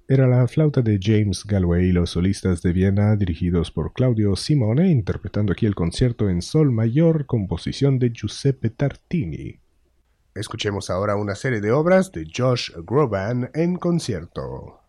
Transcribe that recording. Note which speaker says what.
Speaker 1: Era la flauta de James Galway y los solistas de Viena dirigidos por Claudio Simone, interpretando aquí el concierto en sol mayor, composición de Giuseppe Tartini. Escuchemos ahora una serie de obras de Josh Groban en concierto.